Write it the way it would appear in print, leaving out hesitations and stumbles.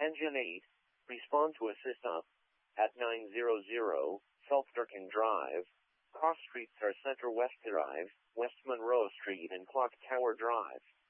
Engine 8, respond to assist up at 900 South Durkin Drive. Cross streets are Center West Drive, West Monroe Street, and Clock Tower Drive.